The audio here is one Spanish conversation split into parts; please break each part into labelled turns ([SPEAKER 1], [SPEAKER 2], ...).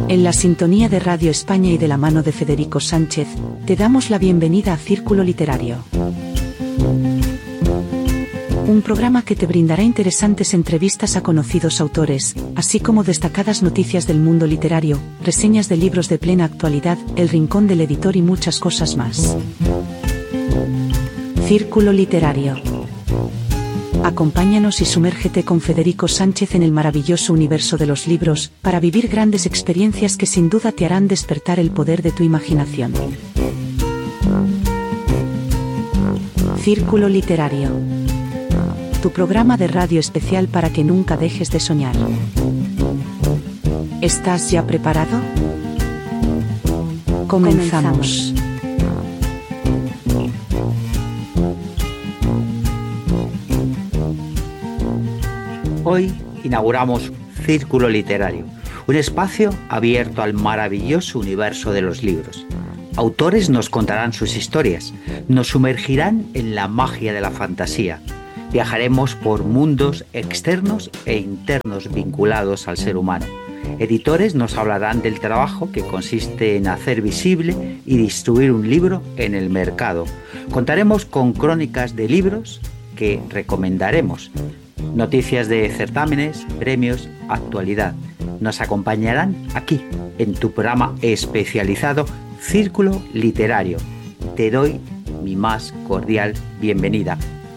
[SPEAKER 1] En la sintonía de Radio España y de la mano de Federico Sánchez, te damos la bienvenida a Círculo Literario. Un programa que te brindará interesantes entrevistas a conocidos autores, así como destacadas noticias del mundo literario, reseñas de libros de plena actualidad, el rincón del editor y muchas cosas más. Círculo Literario. Acompáñanos y sumérgete con Federico Sánchez en el maravilloso universo de los libros, para vivir grandes experiencias que sin duda te harán despertar el poder de tu imaginación. Círculo Literario. Tu programa de radio especial para que nunca dejes de soñar. ¿Estás ya preparado? Comenzamos.
[SPEAKER 2] Hoy inauguramos Círculo Literario, un espacio abierto al maravilloso universo de los libros. Autores nos contarán sus historias, nos sumergirán en la magia de la fantasía. Viajaremos por mundos externos e internos vinculados al ser humano. Editores nos hablarán del trabajo que consiste en hacer visible y distribuir un libro en el mercado. Contaremos con crónicas de libros que recomendaremos. Noticias de certámenes, premios, actualidad. Nos acompañarán aquí, en tu programa especializado Círculo Literario. Te doy mi más cordial bienvenida.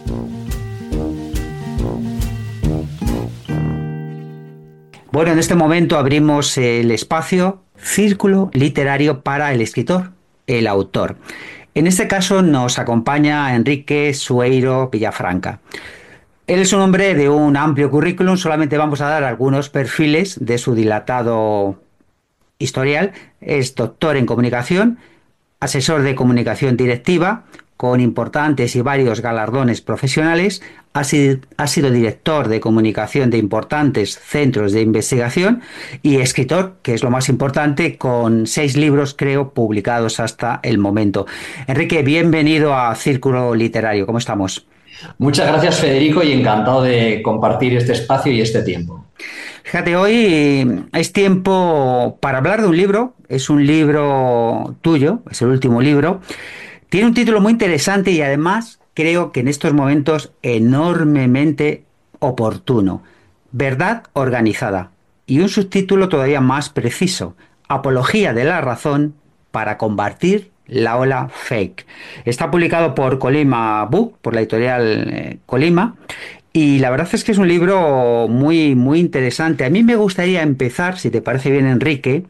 [SPEAKER 2] Bueno, en este momento abrimos el espacio Círculo Literario para el escritor, el autor. En este caso nos acompaña Enrique Sueiro Villafranca. Él es un hombre de un amplio currículum, solamente vamos a dar algunos perfiles de su dilatado historial. Es doctor en comunicación, asesor de comunicación directiva, con importantes y varios galardones profesionales. Ha sido director de comunicación de importantes centros de investigación y escritor, que es lo más importante, con 6 libros, creo, publicados hasta el momento. Enrique, bienvenido a Círculo Literario. ¿Cómo estamos?
[SPEAKER 3] Muchas gracias, Federico, y encantado de compartir este espacio y este tiempo.
[SPEAKER 2] Fíjate, hoy es tiempo para hablar de un libro. Es un libro tuyo, es el último libro. Tiene un título muy interesante y además creo que en estos momentos enormemente oportuno. Verdad organizada. Y un subtítulo todavía más preciso. Apología de la razón para combatir la ola fake. Está publicado por Colima Book, por la editorial Colima, y la verdad es que es un libro muy, muy interesante. A mí me gustaría empezar, si te parece bien, Enrique,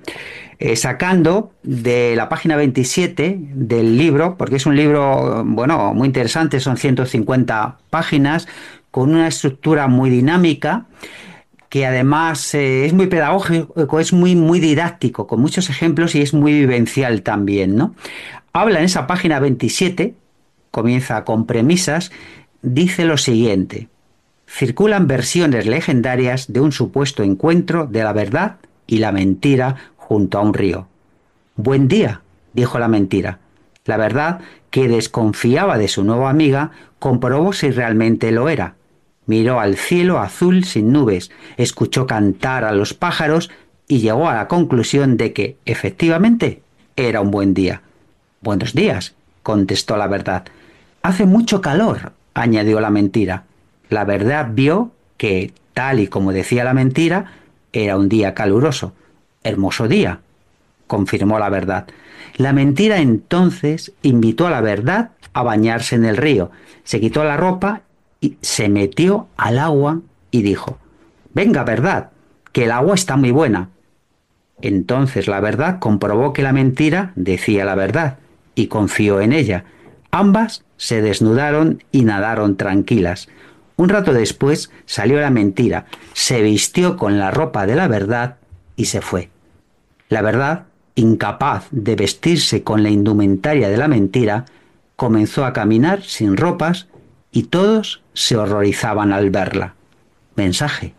[SPEAKER 2] sacando de la página 27 del libro, porque es un libro, bueno, muy interesante, son 150 páginas, con una estructura muy dinámica, que además es muy pedagógico, es muy, muy didáctico, con muchos ejemplos y es muy vivencial también, ¿no? Habla en esa página 27, comienza con premisas, dice lo siguiente: circulan versiones legendarias de un supuesto encuentro de la verdad y la mentira junto a un río. Buen día, dijo la mentira. La verdad, que desconfiaba de su nueva amiga, comprobó si realmente lo era. Miró al cielo azul sin nubes, escuchó cantar a los pájaros y llegó a la conclusión de que, efectivamente, era un buen día. Buenos días, contestó la verdad. Hace mucho calor, añadió la mentira. La verdad vio que, tal y como decía la mentira, era un día caluroso. Hermoso día, confirmó la verdad. La mentira entonces invitó a la verdad a bañarse en el río. Se quitó la ropa y se metió al agua y dijo: venga, verdad, que el agua está muy buena. Entonces la verdad comprobó que la mentira decía la verdad y confió en ella. Ambas se desnudaron y nadaron tranquilas. Un rato después salió la mentira, se vistió con la ropa de la verdad y se fue. La verdad, incapaz de vestirse con la indumentaria de la mentira, comenzó a caminar sin ropas y todos se horrorizaban al verla. Mensaje: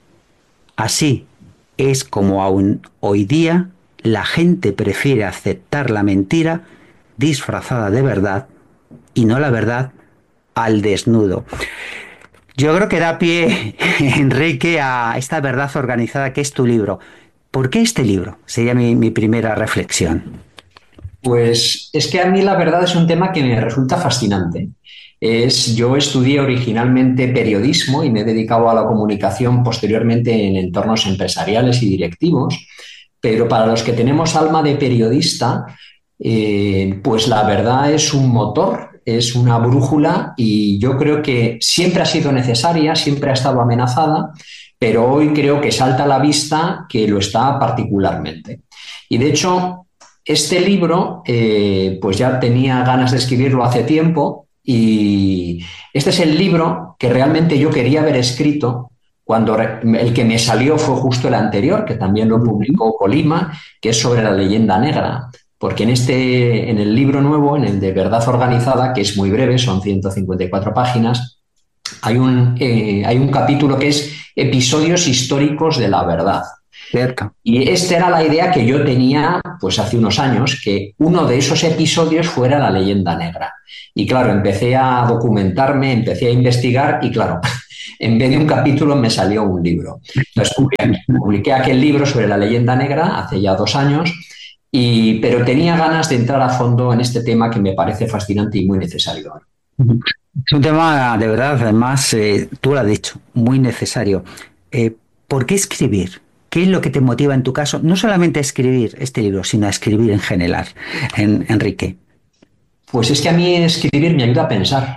[SPEAKER 2] así es como aún hoy día la gente prefiere aceptar la mentira disfrazada de verdad y no la verdad al desnudo. Yo creo que da pie, Enrique, a esta verdad organizada que es tu libro. ¿Por qué este libro? Sería mi primera reflexión.
[SPEAKER 3] Pues es que a mí la verdad es un tema que me resulta fascinante. Yo estudié originalmente periodismo y me he dedicado a la comunicación posteriormente en entornos empresariales y directivos, pero para los que tenemos alma de periodista, pues la verdad es un motor, es una brújula y yo creo que siempre ha sido necesaria, siempre ha estado amenazada, pero hoy creo que salta a la vista que lo está particularmente. Y de hecho, este libro, pues ya tenía ganas de escribirlo hace tiempo y este es el libro que realmente yo quería haber escrito cuando el que me salió fue justo el anterior, que también lo publicó Colima, que es sobre la leyenda negra. Porque en el libro nuevo, en el de Verdad Organizada, que es muy breve, son 154 páginas, hay un capítulo que es Episodios históricos de la verdad.
[SPEAKER 2] Cierto.
[SPEAKER 3] Y esta era la idea que yo tenía pues hace unos años, que uno de esos episodios fuera la leyenda negra. Y claro, empecé a documentarme, empecé a investigar y claro, en vez de un capítulo me salió un libro. Entonces publiqué aquel libro sobre la leyenda negra hace ya 2 años, pero tenía ganas de entrar a fondo en este tema que me parece fascinante y muy necesario.
[SPEAKER 2] Es un tema de verdad, además, tú lo has dicho, muy necesario. ¿Por qué escribir? ¿Qué es lo que te motiva en tu caso? No solamente a escribir este libro, sino a escribir en general, Enrique.
[SPEAKER 3] Pues es que a mí escribir me ayuda a pensar.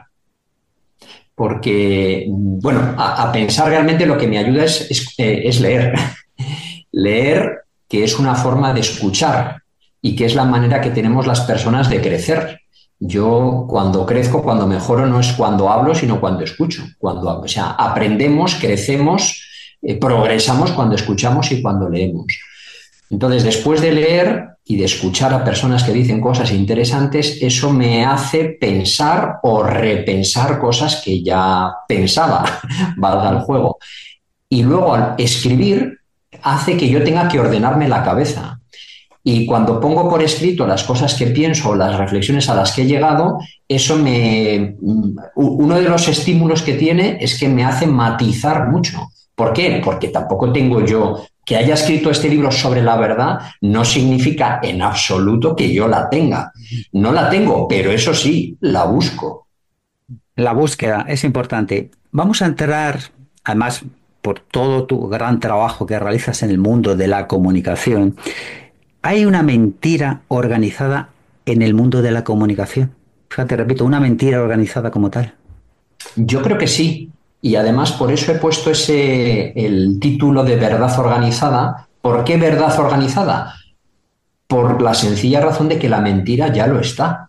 [SPEAKER 3] Porque, bueno, a pensar realmente lo que me ayuda es leer. Leer, que es una forma de escuchar y que es la manera que tenemos las personas de crecer. Yo cuando crezco, cuando mejoro, no es cuando hablo, sino cuando escucho. O sea, aprendemos, crecemos, progresamos cuando escuchamos y cuando leemos. Entonces, después de leer y de escuchar a personas que dicen cosas interesantes, eso me hace pensar o repensar cosas que ya pensaba, valga el juego. Y luego al escribir hace que yo tenga que ordenarme la cabeza. Y cuando pongo por escrito las cosas que pienso o las reflexiones a las que he llegado, uno de los estímulos que tiene es que me hace matizar mucho. ¿Por qué? Porque tampoco tengo yo que haya escrito este libro sobre la verdad, no significa en absoluto que yo la tenga. No la tengo, pero eso sí, la busco.
[SPEAKER 2] La búsqueda es importante. Vamos a entrar, además, por todo tu gran trabajo que realizas en el mundo de la comunicación. ¿Hay una mentira organizada en el mundo de la comunicación? Fíjate, repito, una mentira organizada como tal.
[SPEAKER 3] Yo creo que sí. Y además por eso he puesto el título de Verdad Organizada. ¿Por qué verdad organizada? Por la sencilla razón de que la mentira ya lo está.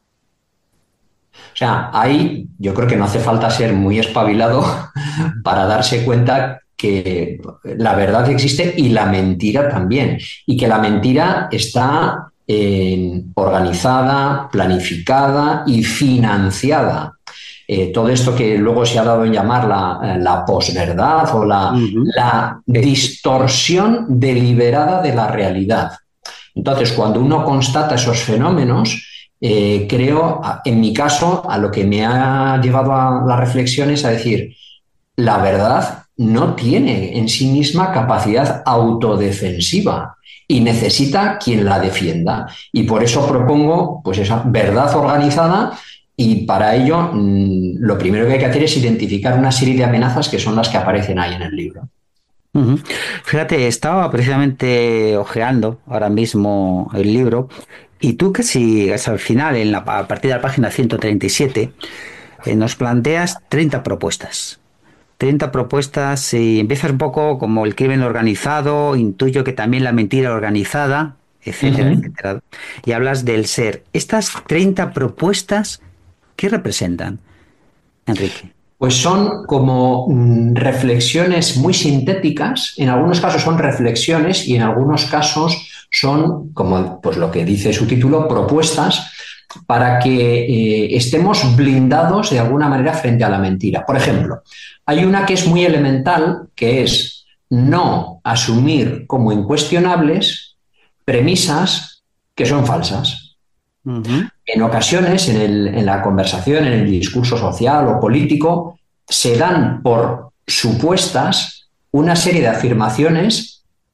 [SPEAKER 3] O sea, yo creo que no hace falta ser muy espabilado para darse cuenta que la verdad existe y la mentira también. Y que la mentira está organizada, planificada y financiada. Todo esto que luego se ha dado en llamar la posverdad o la distorsión deliberada de la realidad. Entonces, cuando uno constata esos fenómenos, creo, en mi caso, a lo que me ha llevado a la reflexión es a decir, la verdad no tiene en sí misma capacidad autodefensiva y necesita quien la defienda. Y por eso propongo pues esa verdad organizada. Y para ello, lo primero que hay que hacer es identificar una serie de amenazas que son las que aparecen ahí en el libro.
[SPEAKER 2] Fíjate, estaba precisamente hojeando ahora mismo el libro y tú casi al final, a partir de la página 137, nos planteas 30 propuestas. 30 propuestas y empiezas un poco como el crimen organizado, intuyo que también la mentira organizada, etcétera, etcétera. Y hablas del ser. Estas 30 propuestas, ¿qué representan, Enrique?
[SPEAKER 3] Pues son como reflexiones muy sintéticas, en algunos casos son reflexiones y en algunos casos son, como pues lo que dice su título, propuestas para que estemos blindados de alguna manera frente a la mentira. Por ejemplo, hay una que es muy elemental, que es no asumir como incuestionables premisas que son falsas. En ocasiones, en la conversación, en el discurso social o político, se dan por supuestas una serie de afirmaciones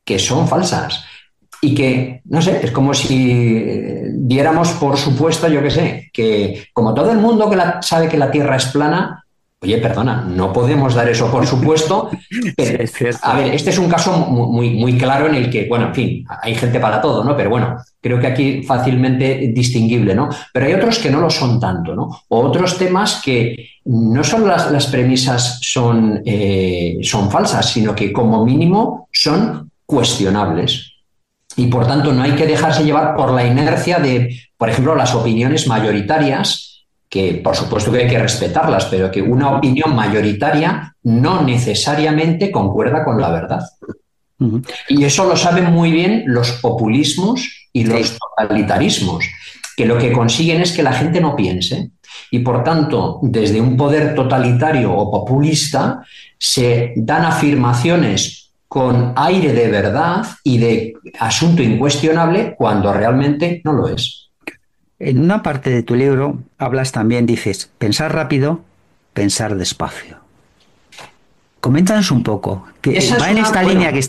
[SPEAKER 3] que son falsas y que, no sé, es como si diéramos por supuesto, yo qué sé, que como todo el mundo sabe que la Tierra es plana, oye, perdona, no podemos dar eso por supuesto.
[SPEAKER 2] Sí,
[SPEAKER 3] Pero,
[SPEAKER 2] es cierto.
[SPEAKER 3] a ver, este es un caso muy claro en el que, bueno, en fin, hay gente para todo, ¿no? Pero bueno, creo que aquí fácilmente distinguible, ¿no? Pero hay otros que no lo son tanto, ¿no? O otros temas que no solo las premisas son falsas, sino que como mínimo son cuestionables. Y por tanto no hay que dejarse llevar por la inercia de, por ejemplo, las opiniones mayoritarias, que por supuesto que hay que respetarlas, pero que una opinión mayoritaria no necesariamente concuerda con la verdad.
[SPEAKER 2] Ujú.
[SPEAKER 3] Y eso lo saben muy bien los populismos y los
[SPEAKER 2] Sí.
[SPEAKER 3] totalitarismos, que lo que consiguen es que la gente no piense. Y por tanto, desde un poder totalitario o populista, se dan afirmaciones con aire de verdad y de asunto incuestionable cuando realmente no lo es.
[SPEAKER 2] En una parte de tu libro hablas también, dices, pensar rápido, pensar despacio. Coméntanos un poco, que
[SPEAKER 3] Esa
[SPEAKER 2] va
[SPEAKER 3] es
[SPEAKER 2] en
[SPEAKER 3] una,
[SPEAKER 2] esta línea que
[SPEAKER 3] bueno,